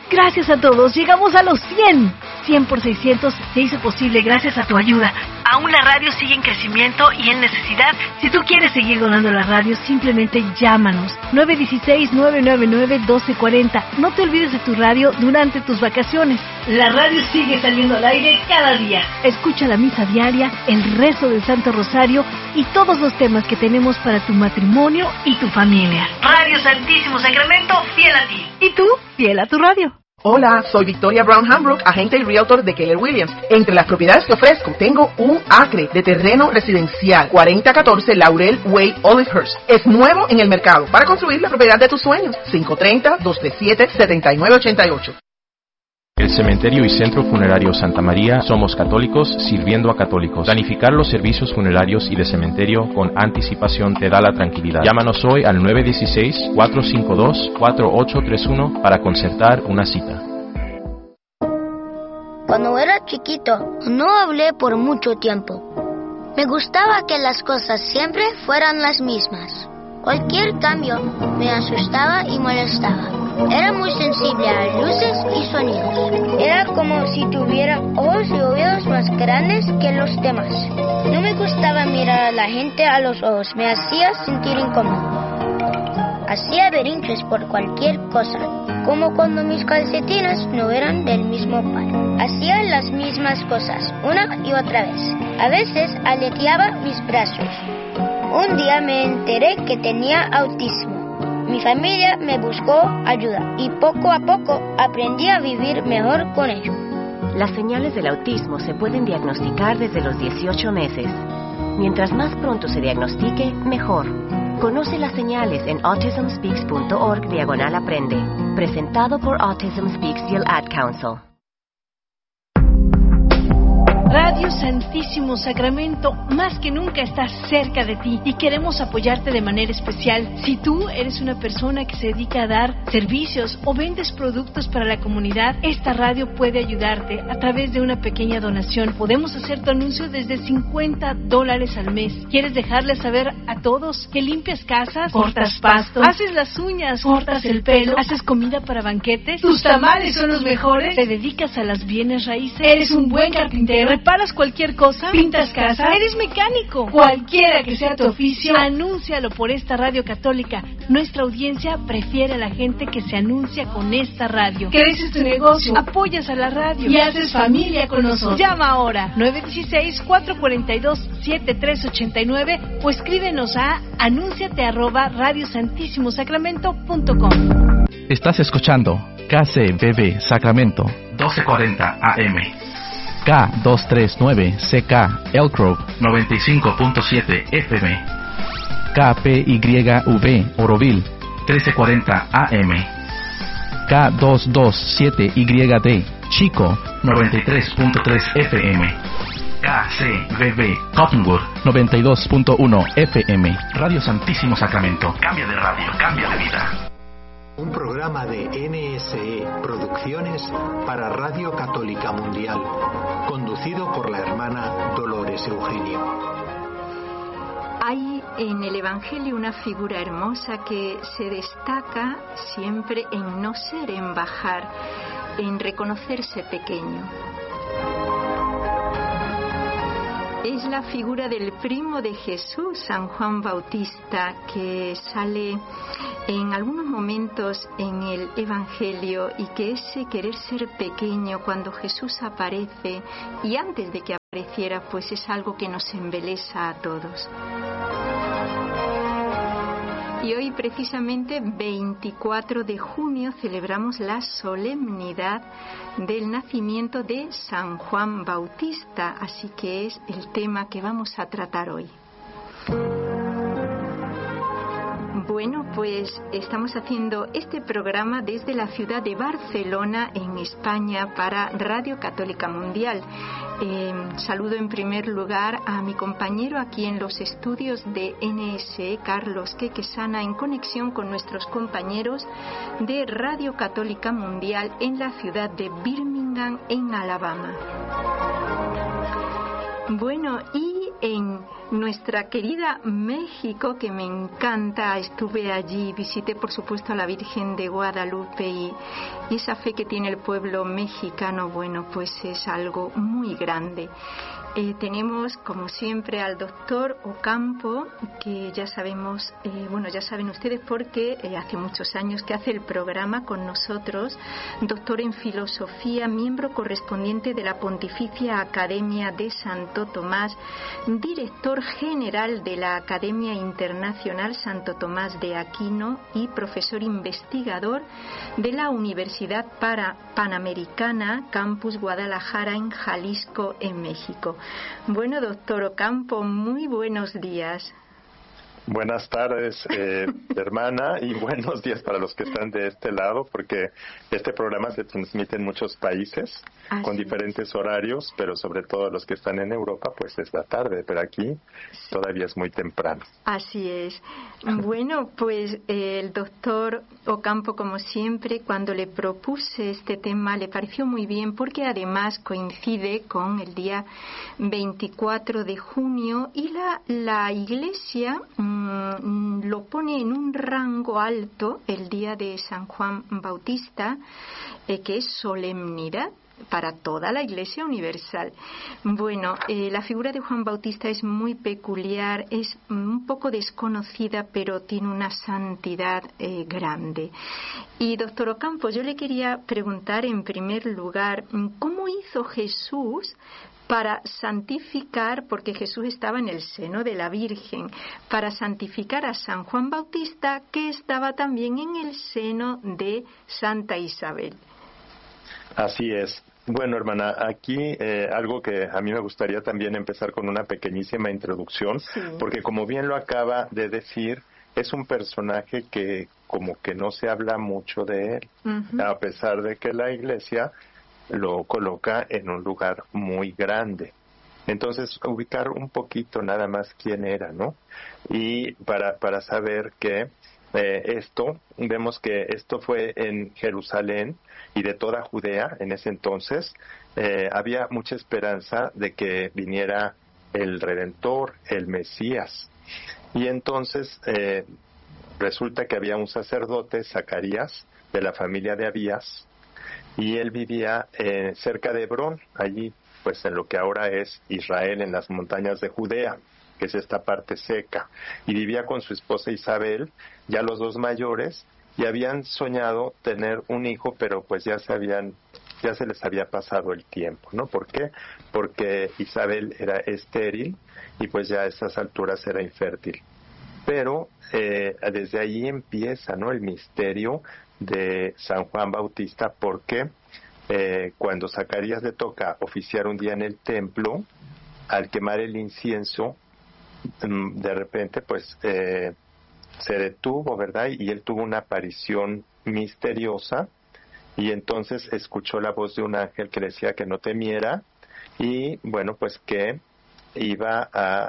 Gracias a todos, llegamos a los 100. 100 por 600 se hizo posible gracias a tu ayuda. Aún la radio sigue en crecimiento y en necesidad. Si tú quieres seguir donando la radio, simplemente llámanos. 916-999-1240. No te olvides de tu radio durante tus vacaciones. La radio sigue saliendo al aire cada día. Escucha la misa diaria, el rezo del Santo Rosario y todos los temas que tenemos para tu matrimonio y tu familia. Radio Santísimo Sacramento, fiel a ti. ¿Y tú? Fiel a tu radio. Hola, soy Victoria Brown Hambrook, agente y realtor de Keller Williams. Entre las propiedades que ofrezco, tengo un acre de terreno residencial, 4014 Laurel Way, Olivehurst. Es nuevo en el mercado para construir la propiedad de tus sueños. 530-237-7988. El Cementerio y Centro Funerario Santa María somos católicos sirviendo a católicos. Planificar los servicios funerarios y de cementerio con anticipación te da la tranquilidad. Llámanos hoy al 916-452-4831 para concertar una cita. Cuando era chiquito, no hablé por mucho tiempo. Me gustaba que las cosas siempre fueran las mismas. Cualquier cambio me asustaba y molestaba. Era muy sensible a luces y sonidos. Era como si tuviera ojos y oídos más grandes que los demás. No me gustaba mirar a la gente a los ojos. Me hacía sentir incómodo. Hacía berrinches por cualquier cosa, como cuando mis calcetines no eran del mismo par. Hacía las mismas cosas, una y otra vez. A veces aleteaba mis brazos. Un día me enteré que tenía autismo. Mi familia me buscó ayuda y poco a poco aprendí a vivir mejor con ello. Las señales del autismo se pueden diagnosticar desde los 18 meses. Mientras más pronto se diagnostique, mejor. Conoce las señales en autismspeaks.org/aprende. Presentado por Autism Speaks y el Ad Council. Radio Santísimo Sacramento más que nunca está cerca de ti y queremos apoyarte de manera especial. Si tú eres una persona que se dedica a dar servicios o vendes productos para la comunidad, esta radio puede ayudarte a través de una pequeña donación. Podemos hacer tu anuncio desde $50 al mes. ¿Quieres dejarles saber a todos que limpias casas, cortas pasto, haces las uñas, cortas el pelo, haces comida para banquetes, tus tamales son los mejores, te dedicas a las bienes raíces, eres un buen carpintero, reparas cualquier cosa, pintas casa, eres mecánico, cualquiera que sea tu oficio, anúncialo por esta radio católica. Nuestra audiencia prefiere a la gente que se anuncia con esta radio. Creces tu negocio, apoyas a la radio y haces familia con nosotros. Llama ahora 916-442-7389 o escríbenos a anunciate@radiosantissimosacramento.com. Estás escuchando KCBB Sacramento 1240 AM, K239 Elk Grove 95.7 FM, KPYV Oroville 1340 AM, K227YD Chico 93.3 FM, KCBB Cottonwood 92.1 FM. Radio Santísimo Sacramento. Cambia de radio, cambia de vida. Un programa de NSE Producciones para Radio Católica Mundial, conducido por la hermana Dolores Eugenio. Hay en el Evangelio una figura hermosa que se destaca siempre en no ser, en bajar, en reconocerse pequeño. Es la figura del primo de Jesús, San Juan Bautista, que sale en algunos momentos en el Evangelio, y que ese querer ser pequeño cuando Jesús aparece, y antes de que apareciera, pues es algo que nos embelesa a todos. Y hoy, precisamente 24 de junio, celebramos la solemnidad del nacimiento de San Juan Bautista, así que es el tema que vamos a tratar hoy. Bueno, pues estamos haciendo este programa desde la ciudad de Barcelona, en España, para Radio Católica Mundial. Saludo en primer lugar a mi compañero aquí en los estudios de NSE, Carlos Quequesana, en conexión con nuestros compañeros de Radio Católica Mundial en la ciudad de Birmingham, en Alabama. Bueno, y en nuestra querida México, que me encanta. Estuve allí, visité por supuesto a la Virgen de Guadalupe y esa fe que tiene el pueblo mexicano, bueno, pues es algo muy grande. Tenemos como siempre al doctor Ocampo, que ya sabemos, ya saben ustedes porque hace muchos años que hace el programa con nosotros, doctor en filosofía, miembro correspondiente de la Pontificia Academia de Santo Tomás, director general de la Academia Internacional Santo Tomás de Aquino y profesor investigador de la Universidad Panamericana, Campus Guadalajara en Jalisco, en México. Bueno, doctor Ocampo, muy buenos días. Buenas tardes, hermana, y buenos días para los que están de este lado, porque este programa se transmite en muchos países con diferentes horarios, pero sobre todo los que están en Europa, pues es la tarde, pero aquí todavía es muy temprano. Así es. Bueno, pues el doctor Ocampo, como siempre, cuando le propuse este tema, le pareció muy bien, porque además coincide con el día 24 de junio y la Iglesia lo pone en un rango alto el día de San Juan Bautista, que es solemnidad para toda la Iglesia Universal. Bueno, la figura de Juan Bautista es muy peculiar, es un poco desconocida, pero tiene una santidad grande. Y doctor Ocampo, yo le quería preguntar en primer lugar, ¿cómo hizo Jesús para santificar, porque Jesús estaba en el seno de la Virgen, para santificar a San Juan Bautista, que estaba también en el seno de Santa Isabel? Así es. Bueno, hermana, aquí algo que a mí me gustaría también empezar con una pequeñísima introducción, porque como bien lo acaba de decir, es un personaje que como que no se habla mucho de él, a pesar de que la Iglesia lo coloca en un lugar muy grande. Entonces, ubicar un poquito nada más quién era, ¿no? Y para saber que vemos que esto fue en Jerusalén y de toda Judea en ese entonces. Había mucha esperanza de que viniera el Redentor, el Mesías. Y entonces resulta que había un sacerdote, Zacarías, de la familia de Abías, y él vivía cerca de Hebrón, allí pues en lo que ahora es Israel, en las montañas de Judea, que es esta parte seca, y vivía con su esposa Isabel, ya los dos mayores, y habían soñado tener un hijo, pero pues ya se les había pasado el tiempo, ¿no? ¿Por qué? Porque Isabel era estéril y pues ya a esas alturas era infértil. Pero desde ahí empieza, ¿no?, el misterio de San Juan Bautista, porque cuando Zacarías le toca oficiar un día en el templo, al quemar el incienso, de repente pues se detuvo, ¿verdad? Y él tuvo una aparición misteriosa, y entonces escuchó la voz de un ángel que le decía que no temiera, y bueno, pues que iba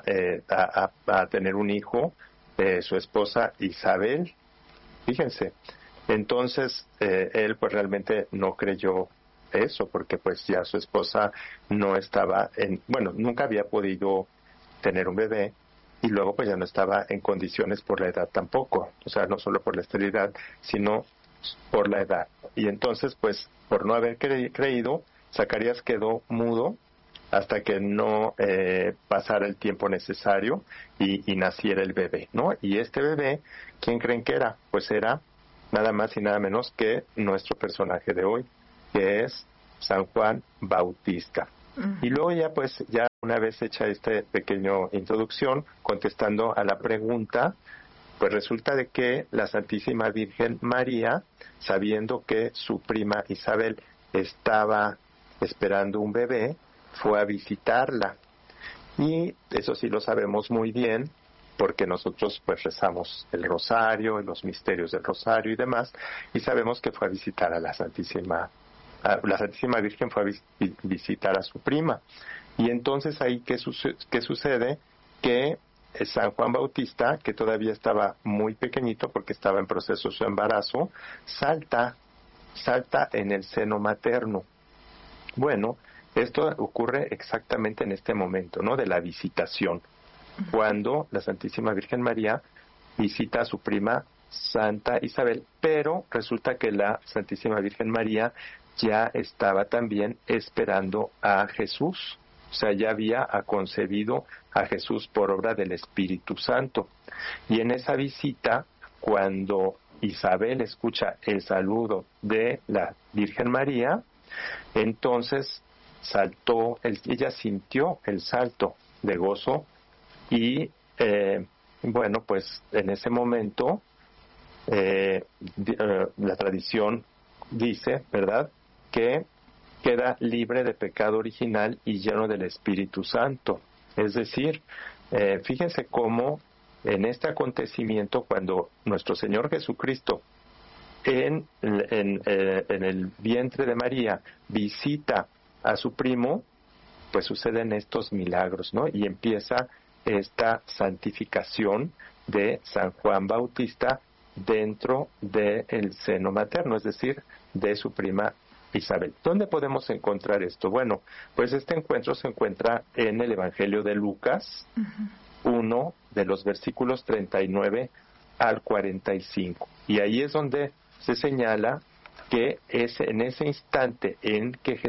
a tener un hijo, su esposa Isabel. Fíjense, entonces él pues realmente no creyó eso, porque pues ya su esposa no estaba nunca había podido tener un bebé, y luego pues ya no estaba en condiciones por la edad tampoco, o sea, no solo por la esterilidad, sino por la edad. Y entonces pues por no haber creído, Zacarías quedó mudo hasta que no pasara el tiempo necesario y naciera el bebé, ¿no? Y este bebé, ¿quién creen que era? Pues era nada más y nada menos que nuestro personaje de hoy, que es San Juan Bautista. Y luego ya una vez hecha esta pequeña introducción, contestando a la pregunta, pues resulta de que la Santísima Virgen María, sabiendo que su prima Isabel estaba esperando un bebé, fue a visitarla. Y eso sí lo sabemos muy bien, porque nosotros pues rezamos el rosario, los misterios del rosario y demás, y sabemos que fue a visitar a la Santísima Virgen, fue a visitar a su prima. Y entonces ahí ¿qué sucede? Que San Juan Bautista, que todavía estaba muy pequeñito porque estaba en proceso de su embarazo, salta en el seno materno. Bueno, Esto ocurre exactamente en este momento, ¿no? De la visitación, cuando la Santísima Virgen María visita a su prima Santa Isabel, pero resulta que la Santísima Virgen María ya estaba también esperando a Jesús, o sea, ya había concebido a Jesús por obra del Espíritu Santo. Y en esa visita, cuando Isabel escucha el saludo de la Virgen María, entonces ella sintió el salto de gozo y bueno, pues en ese momento la tradición dice, ¿verdad?, que queda libre de pecado original y lleno del Espíritu Santo. Es decir, fíjense cómo en este acontecimiento, cuando nuestro Señor Jesucristo en el vientre de María visita a su primo, pues suceden estos milagros, ¿no? Y empieza esta santificación de San Juan Bautista dentro del seno materno, es decir, de su prima Isabel. ¿Dónde podemos encontrar esto? Bueno, pues este encuentro se encuentra en el Evangelio de Lucas, 1 de los versículos 39 al 45. Y ahí es donde se señala que es en ese instante en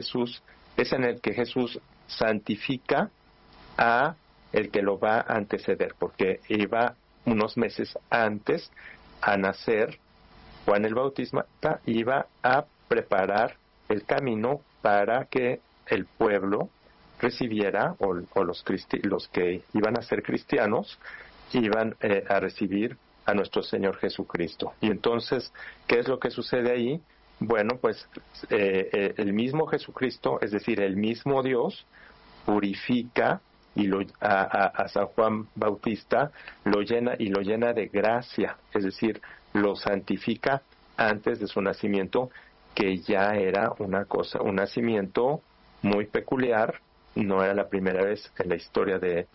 el que Jesús santifica a el que lo va a anteceder, porque iba unos meses antes a nacer. Juan el Bautista iba a preparar el camino para que el pueblo recibiera, o los que iban a ser cristianos, iban a recibir a nuestro Señor Jesucristo. Y entonces, ¿qué es lo que sucede ahí? Bueno, pues el mismo Jesucristo, es decir, el mismo Dios, purifica y a San Juan Bautista lo llena de gracia, es decir, lo santifica antes de su nacimiento, que ya era un nacimiento muy peculiar. No era la primera vez en la historia de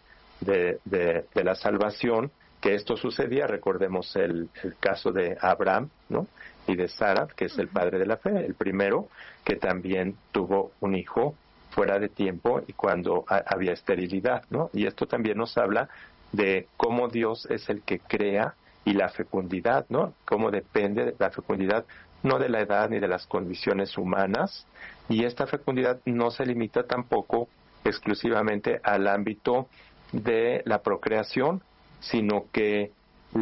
la salvación que esto sucedía. Recordemos el caso de Abraham, ¿no?, y de Sara, que es el padre de la fe, el primero que también tuvo un hijo fuera de tiempo y cuando había esterilidad, ¿no? Y esto también nos habla de cómo Dios es el que crea, y la fecundidad, ¿no? Cómo depende la fecundidad no de la edad ni de las condiciones humanas, y esta fecundidad no se limita tampoco exclusivamente al ámbito de la procreación, sino que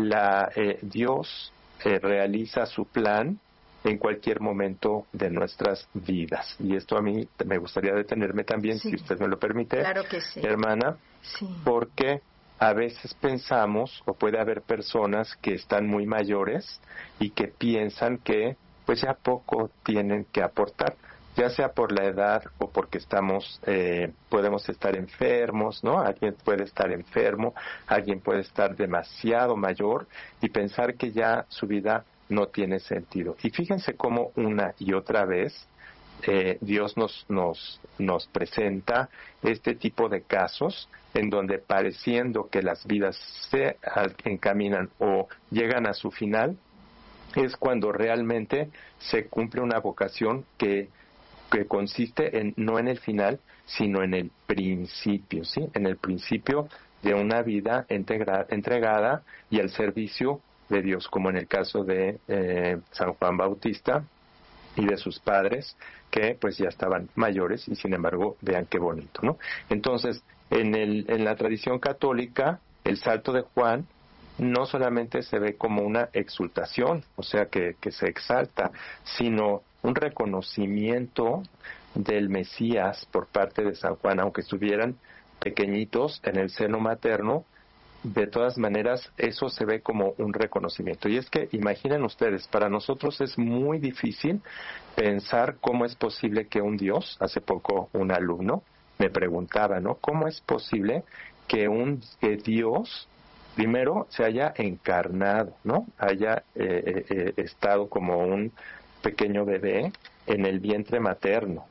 Dios realiza su plan en cualquier momento de nuestras vidas. Y esto a mí me gustaría detenerme también, sí, si usted me lo permite, claro que sí, hermana, sí, porque a veces pensamos, o puede haber personas que están muy mayores y que piensan que pues ya poco tienen que aportar, ya sea por la edad o porque podemos estar enfermos, ¿no? Alguien puede estar enfermo, alguien puede estar demasiado mayor y pensar que ya su vida no tiene sentido. Y fíjense cómo una y otra vez Dios nos presenta este tipo de casos en donde, pareciendo que las vidas se encaminan o llegan a su final, es cuando realmente se cumple una vocación que consiste no en el final, sino en el principio, ¿sí? En el principio de una vida entregada y al servicio de Dios, como en el caso de San Juan Bautista y de sus padres, que pues ya estaban mayores, y sin embargo, vean qué bonito, ¿no? Entonces, en la tradición católica, el salto de Juan no solamente se ve como una exultación, o sea, que se exalta, sino un reconocimiento del Mesías por parte de San Juan, aunque estuvieran pequeñitos en el seno materno. De todas maneras, eso se ve como un reconocimiento. Y es que, imaginen ustedes, para nosotros es muy difícil pensar cómo es posible que un Dios, hace poco un alumno me preguntaba, ¿no?, ¿cómo es posible que Dios primero se haya encarnado, ¿no?, haya estado como un pequeño bebé en el vientre materno, ¿no?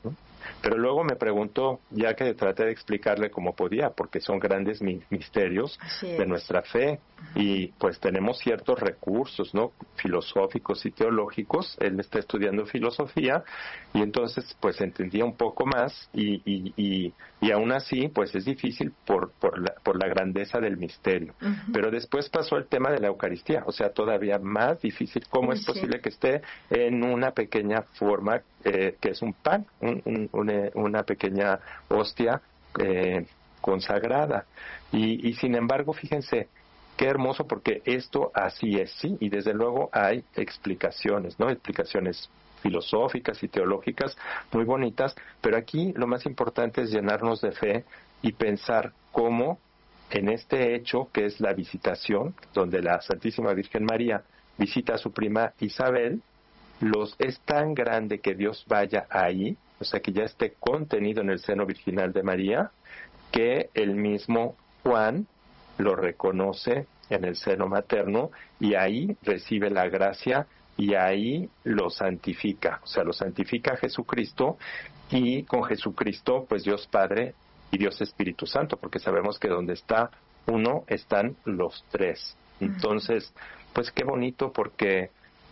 Pero luego me preguntó, ya que traté de explicarle cómo podía, porque son grandes misterios de nuestra fe, y pues tenemos ciertos recursos, ¿no?, filosóficos y teológicos. Él está estudiando filosofía, y entonces pues entendía un poco más, y aún así pues es difícil por la grandeza del misterio. Pero después pasó el tema de la Eucaristía, o sea, todavía más difícil. ¿Cómo es posible que esté en una pequeña forma, que es un pan, una pequeña hostia consagrada? Y sin embargo, fíjense, qué hermoso, porque esto así es, sí, y desde luego hay explicaciones, ¿no? Explicaciones filosóficas y teológicas muy bonitas, pero aquí lo más importante es llenarnos de fe y pensar cómo en este hecho, que es la visitación, donde la Santísima Virgen María visita a su prima Isabel, es tan grande que Dios vaya ahí, o sea, que ya esté contenido en el seno virginal de María, que el mismo Juan lo reconoce en el seno materno, y ahí recibe la gracia, y ahí lo santifica, o sea, lo santifica Jesucristo, y con Jesucristo, pues Dios Padre y Dios Espíritu Santo, porque sabemos que donde está uno, están los tres. Entonces, pues qué bonito, porque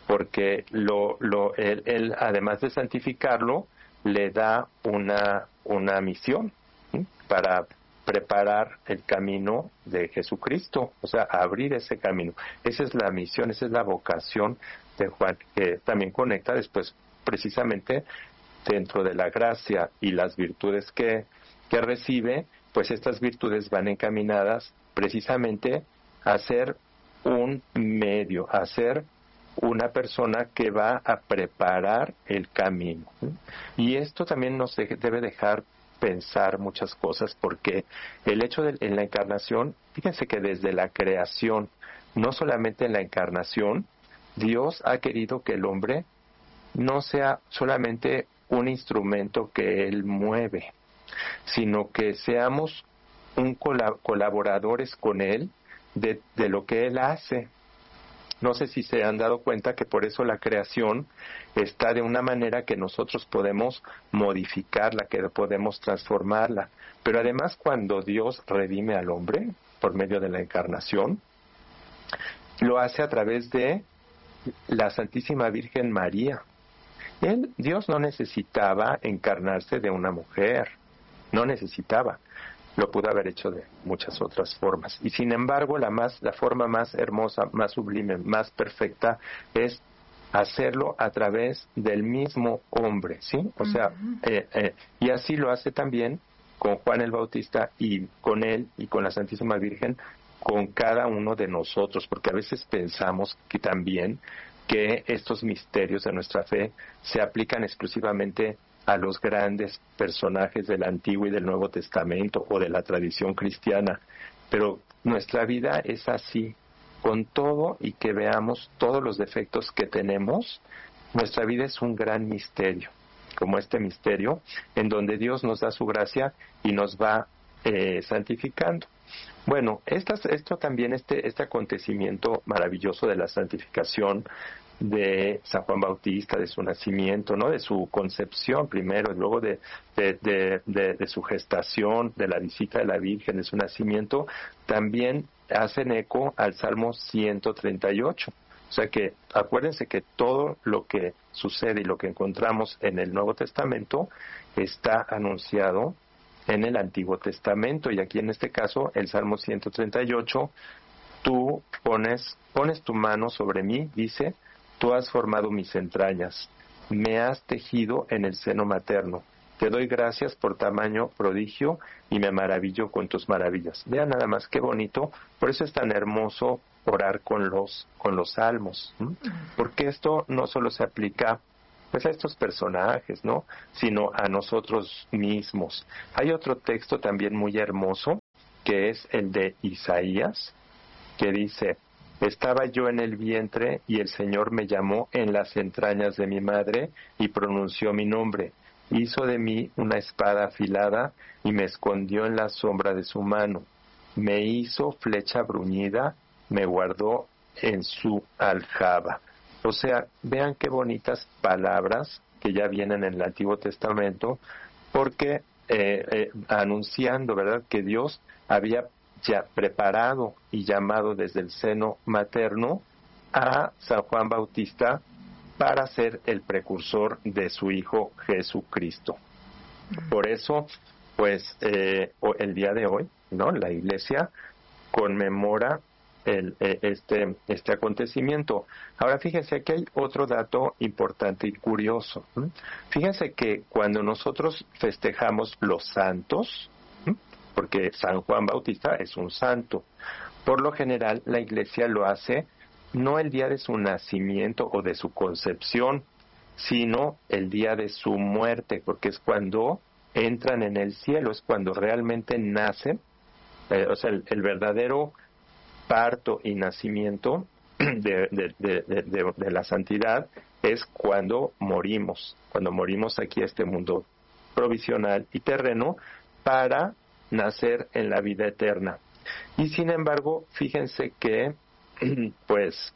él, además de santificarlo, le da una misión, ¿sí?, para preparar el camino de Jesucristo, o sea, abrir ese camino. Esa es la misión, esa es la vocación de Juan, que también conecta después precisamente dentro de la gracia y las virtudes que recibe, pues estas virtudes van encaminadas precisamente a ser un medio, a ser una persona que va a preparar el camino. Y esto también nos debe dejar pensar muchas cosas, porque el hecho en la encarnación, fíjense que desde la creación, no solamente en la encarnación, Dios ha querido que el hombre no sea solamente un instrumento que Él mueve, sino que seamos colaboradores con Él de lo que Él hace. No sé si se han dado cuenta que por eso la creación está de una manera que nosotros podemos modificarla, que podemos transformarla. Pero además, cuando Dios redime al hombre por medio de la encarnación, lo hace a través de la Santísima Virgen María. Dios no necesitaba encarnarse de una mujer, no necesitaba. Lo pudo haber hecho de muchas otras formas. Y sin embargo, la forma más hermosa, más sublime, más perfecta es hacerlo a través del mismo hombre, ¿sí? O sea, y así lo hace también con Juan el Bautista, y con él y con la Santísima Virgen, con cada uno de nosotros, porque a veces pensamos que también que estos misterios de nuestra fe se aplican exclusivamente a los grandes personajes del Antiguo y del Nuevo Testamento o de la tradición cristiana, pero nuestra vida es así, con todo y que veamos todos los defectos que tenemos. Nuestra vida es un gran misterio, como este misterio en donde Dios nos da su gracia y nos va santificando. Bueno, esto también, este acontecimiento maravilloso de la santificación de San Juan Bautista, de su nacimiento, ¿no?, de su concepción primero, y luego de su gestación, de la visita de la Virgen, de su nacimiento, también hacen eco al Salmo 138. O sea que acuérdense que todo lo que sucede y lo que encontramos en el Nuevo Testamento está anunciado en el Antiguo Testamento, y aquí en este caso el Salmo 138, tú pones tu mano sobre mí, dice, tú has formado mis entrañas, me has tejido en el seno materno, te doy gracias por tamaño prodigio y me maravillo con tus maravillas. Vean nada más qué bonito, por eso es tan hermoso orar con los salmos, porque esto no solo se aplica pues a estos personajes, ¿no?, sino a nosotros mismos. Hay otro texto también muy hermoso, que es el de Isaías, que dice: estaba yo en el vientre y el Señor me llamó en las entrañas de mi madre y pronunció mi nombre. Hizo de mí una espada afilada y me escondió en la sombra de su mano. Me hizo flecha bruñida, me guardó en su aljaba. O sea, vean qué bonitas palabras que ya vienen en el Antiguo Testamento porque anunciando, ¿verdad?, que Dios había ya preparado y llamado desde el seno materno a San Juan Bautista para ser el precursor de su Hijo Jesucristo. Por eso, pues, el día de hoy, ¿no?, la Iglesia conmemora este acontecimiento. Ahora, fíjense que hay otro dato importante y curioso. Fíjense que cuando nosotros festejamos los santos, porque San Juan Bautista es un santo, por lo general la Iglesia lo hace no el día de su nacimiento o de su concepción, sino el día de su muerte, porque es cuando entran en el cielo, es cuando realmente nacen, o sea, el verdadero parto y nacimiento de la santidad es cuando morimos aquí a este mundo provisional y terreno para nacer en la vida eterna. Y sin embargo, fíjense que pues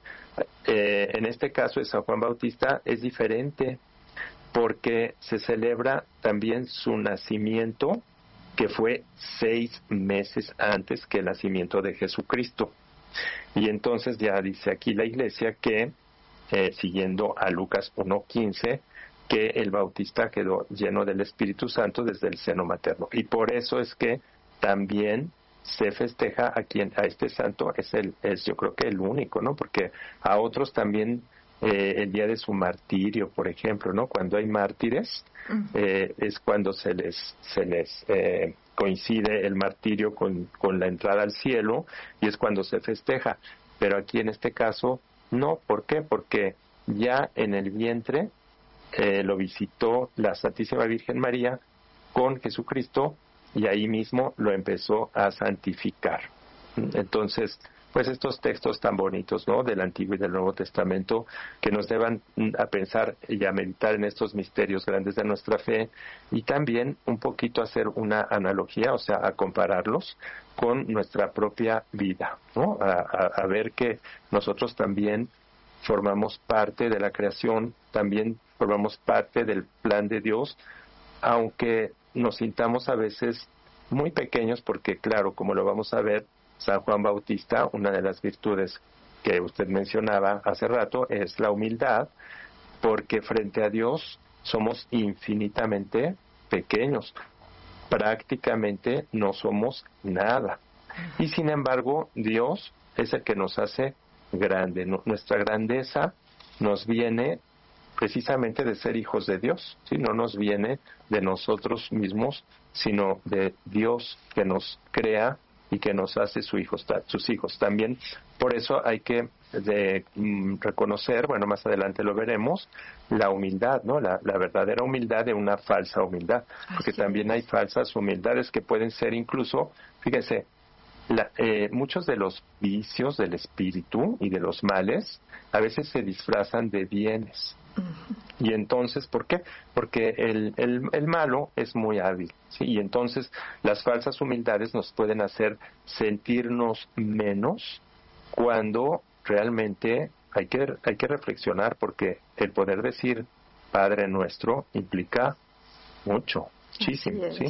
en este caso de San Juan Bautista es diferente, porque se celebra también su nacimiento, que fue 6 meses antes que el nacimiento de Jesucristo. Y entonces ya dice aquí la Iglesia que, siguiendo a Lucas 1:15, que el Bautista quedó lleno del Espíritu Santo desde el seno materno. Y por eso es que también se festeja a este santo, es yo creo que el único, ¿no? Porque a otros también el día de su martirio, por ejemplo, ¿no? Cuando hay mártires, es cuando se les coincide el martirio con la entrada al cielo, y es cuando se festeja. Pero aquí en este caso no. ¿Por qué? Porque ya en el vientre lo visitó la Santísima Virgen María con Jesucristo, y ahí mismo lo empezó a santificar. Entonces, pues estos textos tan bonitos, ¿no?, del Antiguo y del Nuevo Testamento, que nos llevan a pensar y a meditar en estos misterios grandes de nuestra fe, y también un poquito hacer una analogía, o sea, a compararlos con nuestra propia vida, ¿no?, a ver que nosotros también formamos parte de la creación, también formamos parte del plan de Dios, aunque nos sintamos a veces muy pequeños, porque claro, como lo vamos a ver, San Juan Bautista, una de las virtudes que usted mencionaba hace rato es la humildad, porque frente a Dios somos infinitamente pequeños, prácticamente no somos nada, y sin embargo Dios es el que nos hace grande. Nuestra grandeza nos viene precisamente de ser hijos de Dios, ¿sí? No nos viene de nosotros mismos, sino de Dios, que nos crea y que nos hace sus hijos. También por eso hay que reconocer, bueno, más adelante lo veremos, la humildad, ¿no? La verdadera humildad de una falsa humildad, porque también hay falsas humildades que pueden ser incluso, fíjense, muchos de los vicios del espíritu y de los males a veces se disfrazan de bienes. Y entonces, ¿por qué? Porque el malo es muy hábil, ¿sí? Y entonces las falsas humildades nos pueden hacer sentirnos menos, cuando realmente hay que reflexionar, porque el poder decir Padre Nuestro implica muchísimo, ¿sí?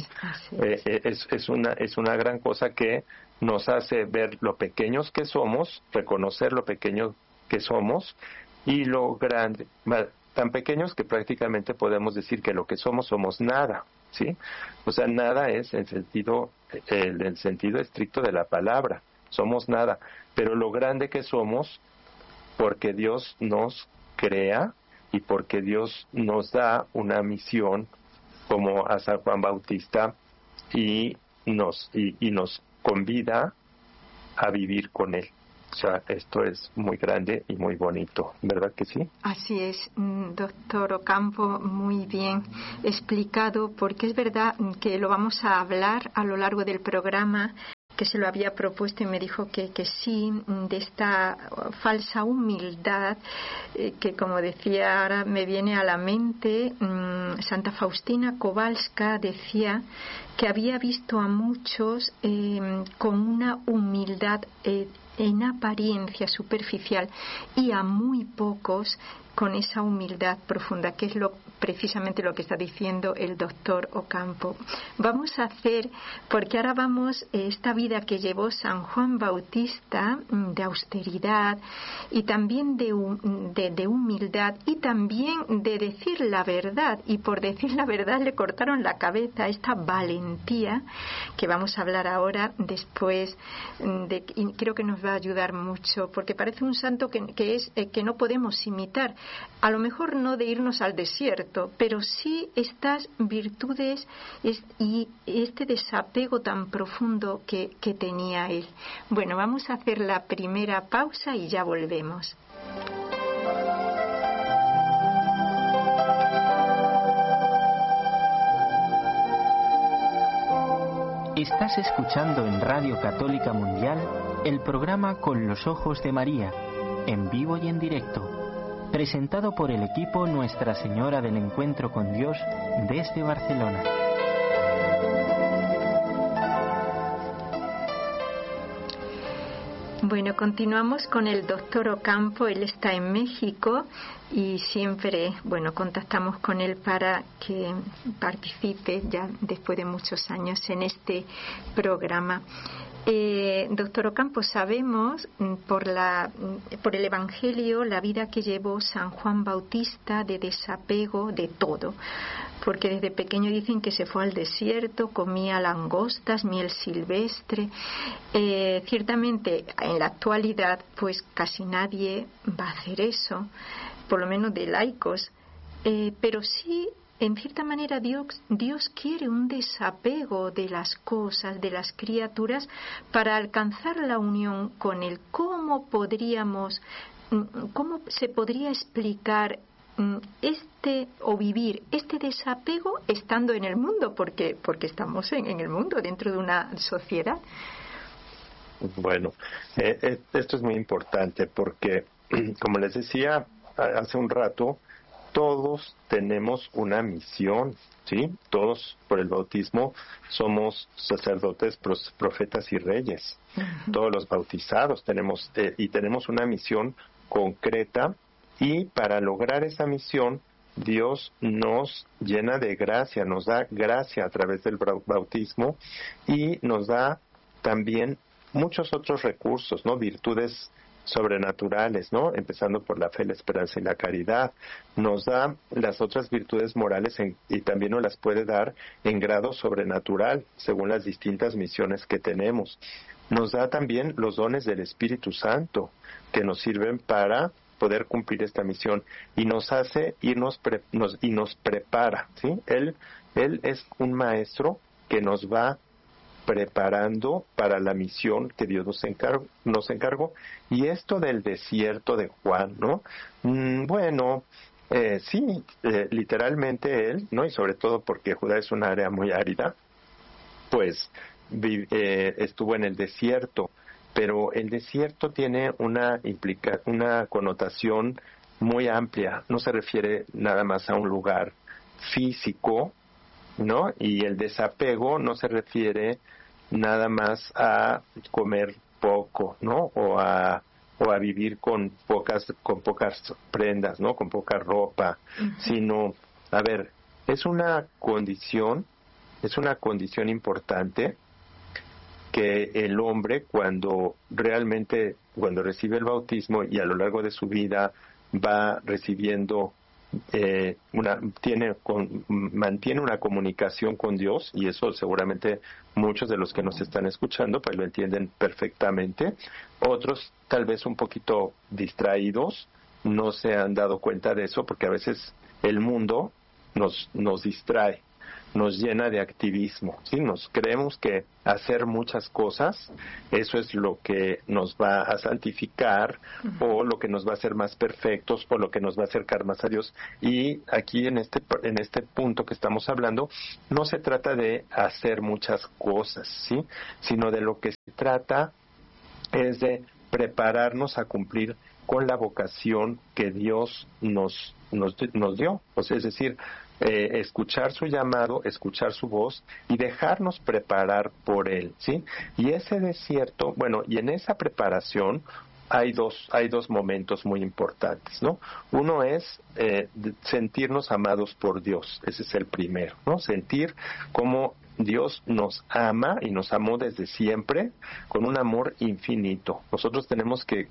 Es una gran cosa que nos hace ver lo pequeños que somos, reconocer lo pequeño que somos, y lo grande, tan pequeños que prácticamente podemos decir que lo que somos nada, ¿sí? O sea, nada es el sentido estricto de la palabra, somos nada, pero lo grande que somos, porque Dios nos crea y porque Dios nos da una misión, como a San Juan Bautista, y nos convida a vivir con él. O sea, esto es muy grande y muy bonito, ¿verdad que sí? Así es, doctor Ocampo, muy bien explicado, porque es verdad que lo vamos a hablar a lo largo del programa, que se lo había propuesto y me dijo que sí, de esta falsa humildad, que como decía, ahora me viene a la mente, Santa Faustina Kowalska decía que había visto a muchos con una humildad en apariencia superficial, y a muy pocos con esa humildad profunda, que es precisamente lo que está diciendo el doctor Ocampo. Vamos a hacer, porque ahora vamos, esta vida que llevó San Juan Bautista, de austeridad y también de humildad y también de decir la verdad, y por decir la verdad le cortaron la cabeza, esta valentía que vamos a hablar ahora después, y creo que nos va a ayudar mucho, porque parece un santo que no podemos imitar, a lo mejor no de irnos al desierto, pero sí estas virtudes y este desapego tan profundo que tenía él. Bueno, vamos a hacer la primera pausa y ya volvemos. Estás escuchando en Radio Católica Mundial el programa Con los Ojos de María, en vivo y en directo, presentado por el equipo Nuestra Señora del Encuentro con Dios desde Barcelona. Bueno, continuamos con el doctor Ocampo. Él está en México y siempre, contactamos con él para que participe ya después de muchos años en este programa. Doctor Ocampo, sabemos por el Evangelio la vida que llevó San Juan Bautista de desapego de todo, porque desde pequeño dicen que se fue al desierto, comía langostas, miel silvestre. Ciertamente en la actualidad pues casi nadie va a hacer eso, por lo menos de laicos, pero sí, en cierta manera Dios quiere un desapego de las cosas, de las criaturas, para alcanzar la unión con Él. ¿Cómo se podría explicar vivir este desapego estando en el mundo? Porque estamos en el mundo, dentro de una sociedad. Bueno, esto es muy importante porque, como les decía hace un rato, todos tenemos una misión, ¿sí? Todos por el bautismo somos sacerdotes, profetas y reyes. Uh-huh. Todos los bautizados tenemos una misión concreta, y para lograr esa misión Dios nos llena de gracia, nos da gracia a través del bautismo y nos da también muchos otros recursos, ¿no? Virtudes sobrenaturales, ¿no? Empezando por la fe, la esperanza y la caridad. Nos da las otras virtudes morales y también nos las puede dar en grado sobrenatural, según las distintas misiones que tenemos. Nos da también los dones del Espíritu Santo, que nos sirven para poder cumplir esta misión, y nos hace y nos prepara, ¿sí? Él es un maestro que nos va preparando para la misión que Dios nos encargó. Y esto del desierto de Juan, ¿no? Sí, literalmente él, ¿no? Y sobre todo porque Judá es una área muy árida, pues estuvo en el desierto, pero el desierto tiene una connotación muy amplia, no se refiere nada más a un lugar físico, ¿no? Y el desapego no se refiere nada más a comer poco, ¿no? O a vivir con pocas prendas, ¿no? Con poca ropa, uh-huh. Sino, es una condición importante que el hombre cuando recibe el bautismo y a lo largo de su vida va recibiendo mantiene una comunicación con Dios, y eso seguramente muchos de los que nos están escuchando pues lo entienden perfectamente. Otros tal vez un poquito distraídos no se han dado cuenta de eso, porque a veces el mundo nos distrae, nos llena de activismo, ¿sí? Nos creemos que hacer muchas cosas, eso es lo que nos va a santificar, uh-huh. O lo que nos va a hacer más perfectos, o lo que nos va a acercar más a Dios. Y aquí en este punto que estamos hablando, no se trata de hacer muchas cosas, ¿sí? Sino de lo que se trata es de prepararnos a cumplir con la vocación que Dios nos dio. O sea, es decir, escuchar su llamado, escuchar su voz y dejarnos preparar por Él, ¿sí? Y ese desierto, y en esa preparación, hay dos momentos muy importantes, ¿no? Uno es sentirnos amados por Dios, ese es el primero, ¿no? Sentir cómo Dios nos ama y nos amó desde siempre con un amor infinito. Nosotros tenemos que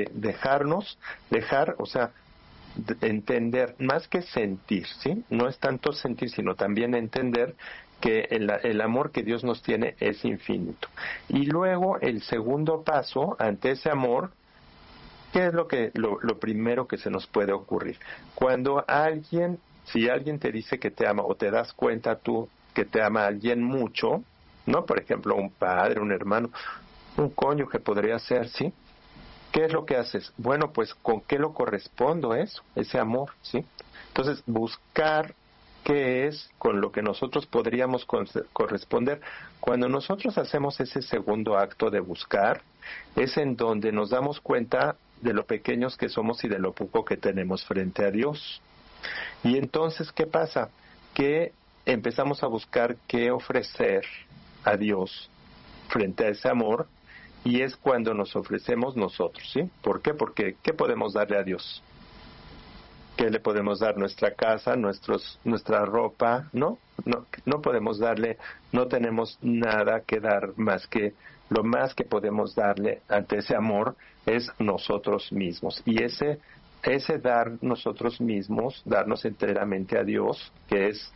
entender, más que sentir, ¿sí? No es tanto sentir, sino también entender que el amor que Dios nos tiene es infinito. Y luego el segundo paso ante ese amor, ¿qué es lo primero que se nos puede ocurrir? Cuando si alguien te dice que te ama, o te das cuenta tú que te ama alguien mucho, ¿no? Por ejemplo, un padre, un hermano, un cónyuge podría ser, ¿sí? ¿Qué es lo que haces? Bueno, pues, ¿con qué lo correspondo eso? Ese amor, ¿sí? Entonces, buscar qué es con lo que nosotros podríamos corresponder. Cuando nosotros hacemos ese segundo acto de buscar, es en donde nos damos cuenta de lo pequeños que somos y de lo poco que tenemos frente a Dios. Y entonces, ¿qué pasa? Que empezamos a buscar qué ofrecer a Dios frente a ese amor, y es cuando nos ofrecemos nosotros, ¿sí? ¿Por qué? Porque ¿qué podemos darle a Dios? ¿Qué le podemos dar? Nuestra casa, nuestra ropa, ¿no? No podemos darle, no tenemos nada que dar más que lo más que podemos darle ante ese amor es nosotros mismos. Y ese dar nosotros mismos, darnos enteramente a Dios, que es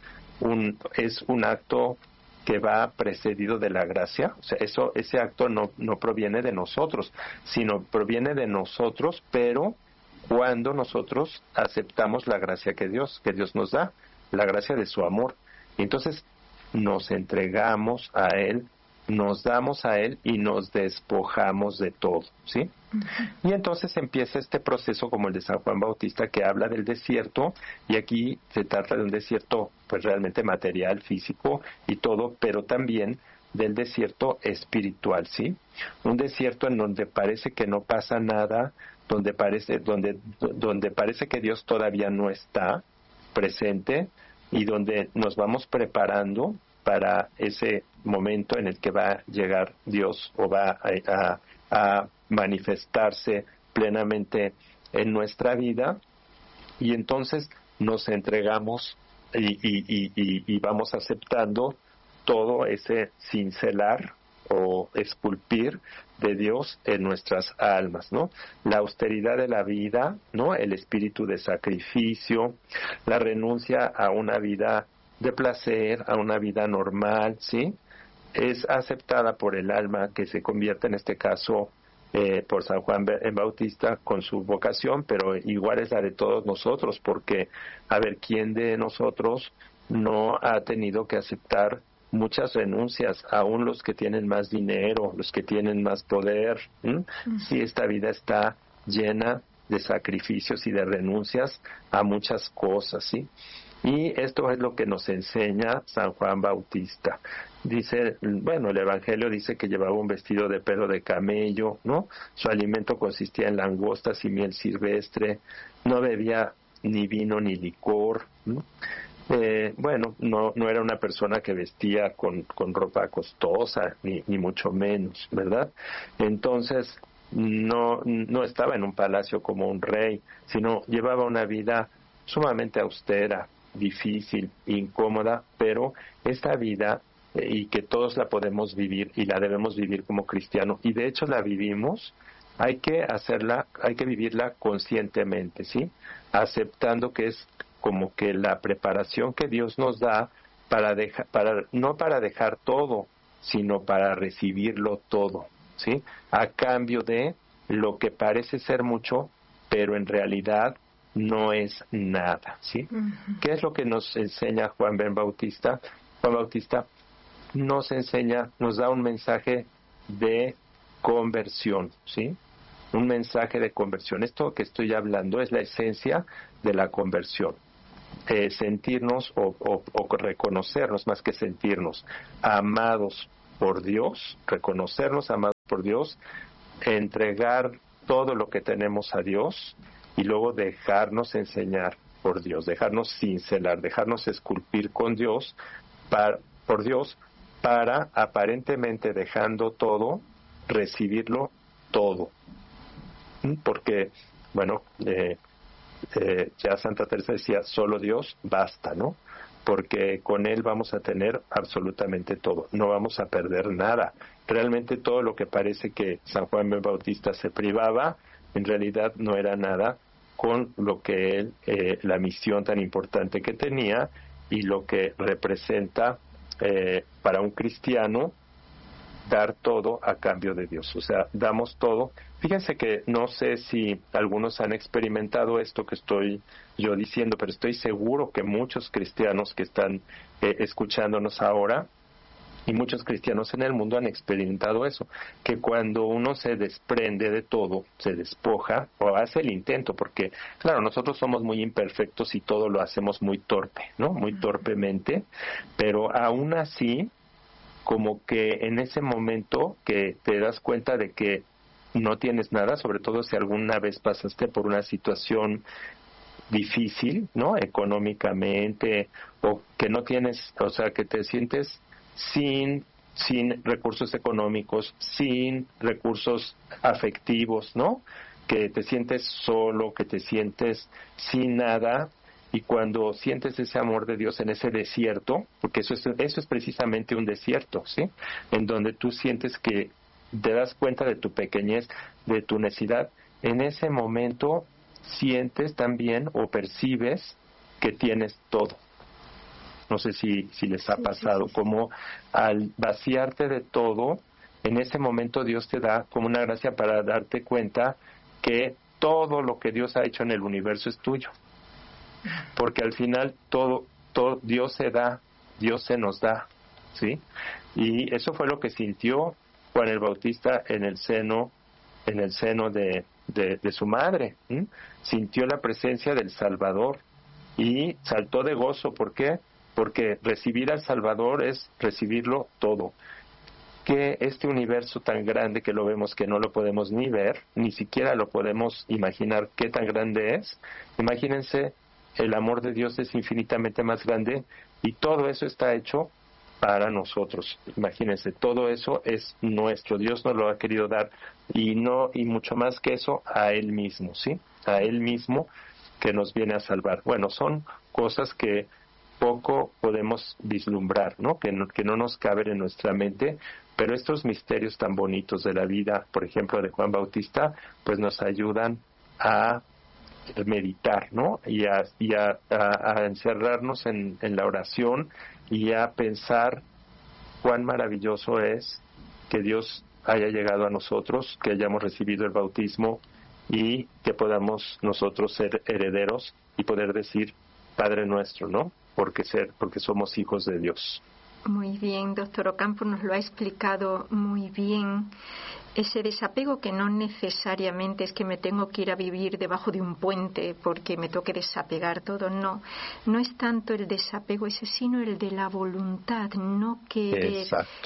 un acto que va precedido de la gracia. O sea, ese acto no proviene de nosotros, sino proviene de nosotros, pero cuando nosotros aceptamos la gracia que Dios nos da, la gracia de su amor. Y entonces nos entregamos a Él, nos damos a Él y nos despojamos de todo, ¿sí? Uh-huh. Y entonces empieza este proceso como el de San Juan Bautista, que habla del desierto, y aquí se trata de un desierto pues realmente material, físico y todo, pero también del desierto espiritual, ¿sí? Un desierto en donde parece que no pasa nada, donde parece que Dios todavía no está presente, y donde nos vamos preparando para ese momento en el que va a llegar Dios, o va a manifestarse plenamente en nuestra vida, y entonces nos entregamos y vamos aceptando todo ese cincelar o esculpir de Dios en nuestras almas, ¿no? La austeridad de la vida, ¿no? El espíritu de sacrificio, la renuncia a una vida de placer, a una vida normal, ¿sí? Es aceptada por el alma, que se convierte en este caso por San Juan Bautista con su vocación, pero igual es la de todos nosotros, porque a ver, ¿quién de nosotros no ha tenido que aceptar muchas renuncias, aún los que tienen más dinero, los que tienen más poder? Sí, esta vida está llena de sacrificios y de renuncias a muchas cosas, ¿sí? Y esto es lo que nos enseña San Juan Bautista. Dice, bueno, el Evangelio dice que llevaba un vestido de pelo de camello, ¿no? Su alimento consistía en langostas y miel silvestre, no bebía ni vino ni licor, ¿no? Bueno, no era una persona que vestía con ropa costosa, ni mucho menos, ¿verdad? Entonces, no estaba en un palacio como un rey, sino llevaba una vida sumamente austera, difícil, incómoda, pero esta vida, y que todos la podemos vivir y la debemos vivir como cristiano, y de hecho la vivimos, hay que vivirla conscientemente, ¿sí? Aceptando que es como que la preparación que Dios nos da no para dejar todo, sino para recibirlo todo, ¿sí? A cambio de lo que parece ser mucho, pero en realidad no es nada, ¿sí? Uh-huh. ¿Qué es lo que nos enseña Juan Bautista? Juan Bautista nos da un mensaje de conversión, ¿sí? Un mensaje de conversión. Esto que estoy hablando es la esencia de la conversión. Sentirnos o reconocernos, más que sentirnos, amados por Dios, reconocernos amados por Dios, entregar todo lo que tenemos a Dios, y luego dejarnos enseñar por Dios, dejarnos cincelar, dejarnos esculpir con Dios, por Dios, para aparentemente dejando todo, recibirlo todo. porque, bueno, ya Santa Teresa decía, solo Dios basta, ¿no? Porque con Él vamos a tener absolutamente todo, no vamos a perder nada. Realmente todo lo que parece que San Juan Bautista se privaba, en realidad no era nada con lo que él, la misión tan importante que tenía y lo que representa para un cristiano dar todo a cambio de Dios. O sea, damos todo. Fíjense que no sé si algunos han experimentado esto que estoy yo diciendo, pero estoy seguro que muchos cristianos que están escuchándonos ahora y muchos cristianos en el mundo han experimentado eso, que cuando uno se desprende de todo, se despoja o hace el intento, porque claro, nosotros somos muy imperfectos y todo lo hacemos muy torpe, ¿no? Muy torpemente, pero aún así, como que en ese momento que te das cuenta de que no tienes nada, sobre todo si alguna vez pasaste por una situación difícil, ¿no? Económicamente, o que no tienes, o sea, que te sientes sin recursos económicos, sin recursos afectivos, ¿no? Que te sientes solo, que te sientes sin nada, y cuando sientes ese amor de Dios en ese desierto, porque eso es precisamente un desierto, ¿sí? En donde tú sientes que te das cuenta de tu pequeñez, de tu necesidad, en ese momento sientes también o percibes que tienes todo. No sé si les ha pasado, como al vaciarte de todo, en ese momento Dios te da como una gracia para darte cuenta que todo lo que Dios ha hecho en el universo es tuyo. Porque al final todo Dios se da, Dios se nos da, ¿sí? Y eso fue lo que sintió Juan el Bautista en el seno de su madre, ¿sí? Sintió la presencia del Salvador y saltó de gozo. ¿Por qué? Porque recibir al Salvador es recibirlo todo. Que este universo tan grande que lo vemos, que no lo podemos ni ver, ni siquiera lo podemos imaginar qué tan grande es. Imagínense, el amor de Dios es infinitamente más grande y todo eso está hecho para nosotros. Imagínense, todo eso es nuestro. Dios nos lo ha querido dar y mucho más que eso, a Él mismo, ¿sí? A Él mismo que nos viene a salvar. Bueno, son cosas que poco podemos vislumbrar, ¿no? Que no nos caben en nuestra mente, pero estos misterios tan bonitos de la vida, por ejemplo, de Juan Bautista, pues nos ayudan a meditar, ¿no? Y a encerrarnos en la oración y a pensar cuán maravilloso es que Dios haya llegado a nosotros, que hayamos recibido el bautismo y que podamos nosotros ser herederos y poder decir Padre nuestro, ¿no? Porque somos hijos de Dios. Muy bien, doctor Ocampo nos lo ha explicado muy bien. Ese desapego que no necesariamente es que me tengo que ir a vivir debajo de un puente porque me toque desapegar todo, no es tanto el desapego ese, sino el de la voluntad, no que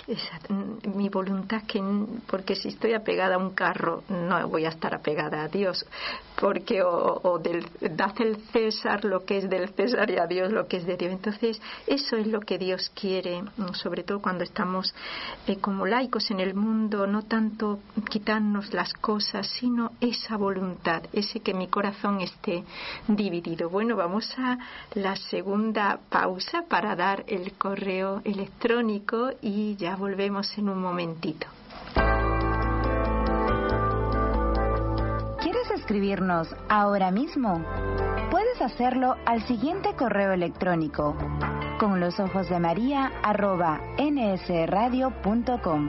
mi voluntad, porque si estoy apegada a un carro no voy a estar apegada a Dios, porque dad el César lo que es del César y a Dios lo que es de Dios. Entonces eso es lo que Dios quiere, sobre todo cuando estamos como laicos en el mundo, no tanto quitarnos las cosas, sino esa voluntad, ese que mi corazón esté dividido. Bueno, vamos a la segunda pausa para dar el correo electrónico y ya volvemos en un momentito. ¿Quieres escribirnos ahora mismo? Puedes hacerlo al siguiente correo electrónico: conlosojosdemaria@nsradio.com.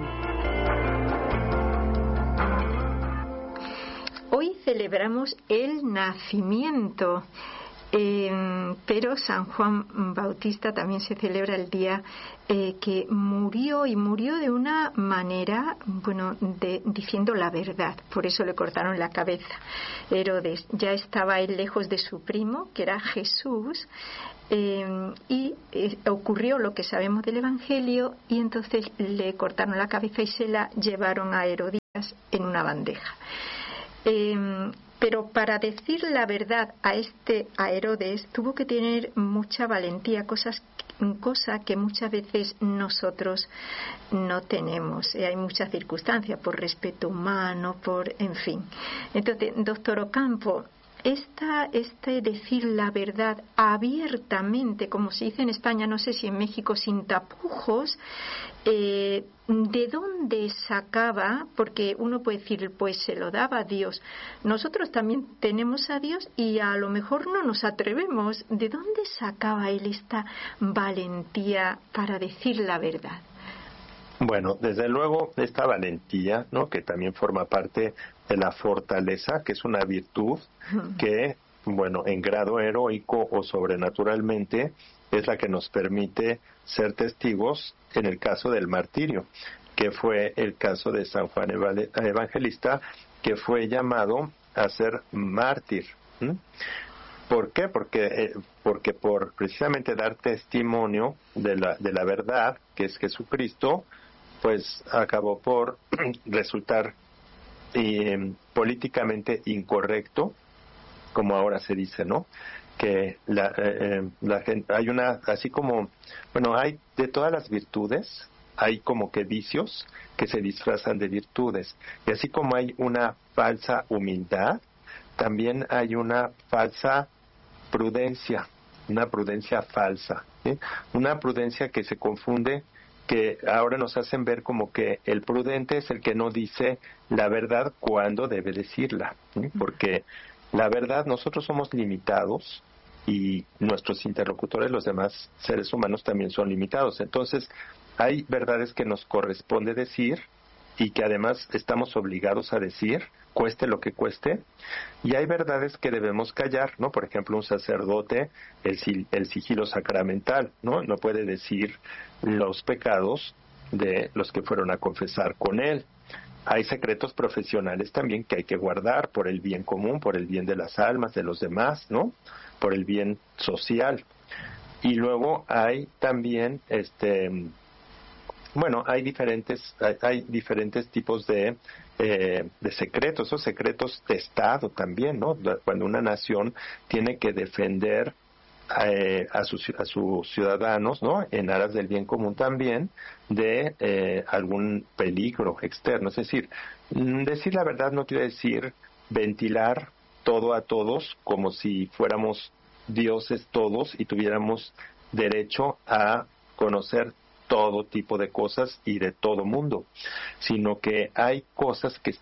Hoy celebramos el nacimiento, pero San Juan Bautista también se celebra el día que murió, y murió de una manera, diciendo la verdad. Por eso le cortaron la cabeza. Herodes, ya estaba él lejos de su primo, que era Jesús, y ocurrió lo que sabemos del Evangelio, y entonces le cortaron la cabeza y se la llevaron a Herodías en una bandeja. Pero para decir la verdad a Herodes tuvo que tener mucha valentía, cosa que muchas veces nosotros no tenemos. Hay muchas circunstancias, por respeto humano, en fin. Entonces, doctor Ocampo, este decir la verdad abiertamente, como se dice en España, no sé si en México, sin tapujos, ¿de dónde sacaba? Porque uno puede decir, pues se lo daba a Dios. Nosotros también tenemos a Dios y a lo mejor no nos atrevemos. ¿De dónde sacaba él esta valentía para decir la verdad? Bueno, desde luego esta valentía, ¿no?, que también forma parte de la fortaleza, que es una virtud que, bueno, en grado heroico o sobrenaturalmente es la que nos permite ser testigos en el caso del martirio, que fue el caso de San Juan Evangelista, que fue llamado a ser mártir. ¿Por qué? Porque por precisamente dar testimonio de la verdad, que es Jesucristo, pues acabó por resultar políticamente incorrecto, como ahora se dice, ¿no? Que la gente, hay una, así como, bueno, hay de todas las virtudes, hay como que vicios que se disfrazan de virtudes, y así como hay una falsa humildad, también hay una falsa prudencia, una prudencia falsa, ¿sí? Una prudencia que se confunde, que ahora nos hacen ver como que el prudente es el que no dice la verdad cuando debe decirla, ¿sí? Porque la verdad, nosotros somos limitados y nuestros interlocutores, los demás seres humanos, también son limitados. Entonces, hay verdades que nos corresponde decir y que además estamos obligados a decir, cueste lo que cueste, y hay verdades que debemos callar, ¿no? Por ejemplo, un sacerdote, el sigilo sacramental, ¿no? No puede decir los pecados de los que fueron a confesar con él. Hay secretos profesionales también que hay que guardar por el bien común, por el bien de las almas, de los demás, ¿no? Por el bien social. Y luego hay también, bueno, hay diferentes tipos de secretos, o secretos de Estado también, ¿no? Cuando una nación tiene que defender a sus ciudadanos, ¿no?, en aras del bien común también, de algún peligro externo. Es decir, decir la verdad no quiere decir ventilar todo a todos como si fuéramos dioses todos y tuviéramos derecho a conocer todo tipo de cosas y de todo mundo, sino que hay cosas que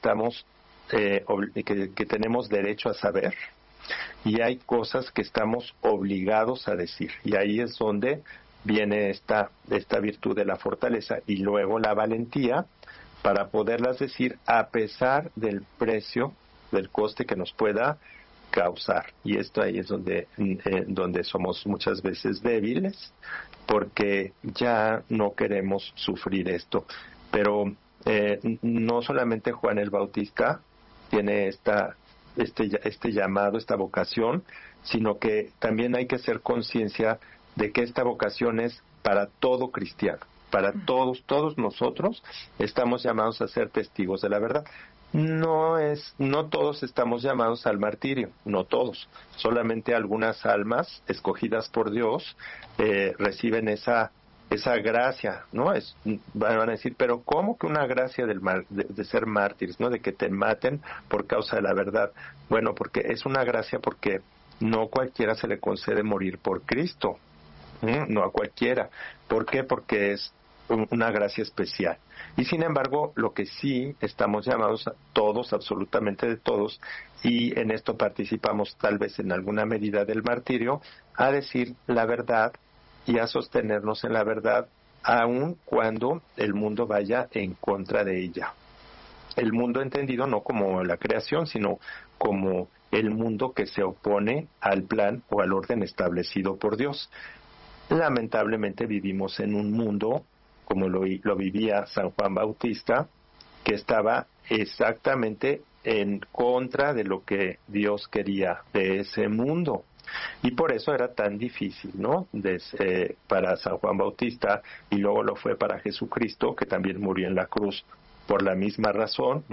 que tenemos derecho a saber, y hay cosas que estamos obligados a decir, y ahí es donde viene esta virtud de la fortaleza y luego la valentía para poderlas decir a pesar del precio, del coste que nos pueda causar. Y esto ahí es donde somos muchas veces débiles, porque ya no queremos sufrir esto. Pero no solamente Juan el Bautista tiene este llamado, esta vocación, sino que también hay que hacer conciencia de que esta vocación es para todo cristiano, para todos nosotros estamos llamados a ser testigos de la verdad. No todos estamos llamados al martirio, no todos, solamente algunas almas escogidas por Dios reciben esa gracia, ¿no? Van a decir, pero ¿cómo que una gracia de ser mártires, ¿no? De que te maten por causa de la verdad. Bueno, porque es una gracia porque no cualquiera se le concede morir por Cristo, no a cualquiera. ¿Por qué? Porque es una gracia especial. Y sin embargo, lo que sí estamos llamados a todos, absolutamente de todos, y en esto participamos tal vez en alguna medida del martirio, a decir la verdad y a sostenernos en la verdad, aun cuando el mundo vaya en contra de ella. El mundo entendido no como la creación, sino como el mundo que se opone al plan o al orden establecido por Dios. Lamentablemente vivimos en un mundo, como lo vivía San Juan Bautista, que estaba exactamente en contra de lo que Dios quería de ese mundo. Y por eso era tan difícil, ¿no? Para San Juan Bautista, y luego lo fue para Jesucristo, que también murió en la cruz por la misma razón, ¿no?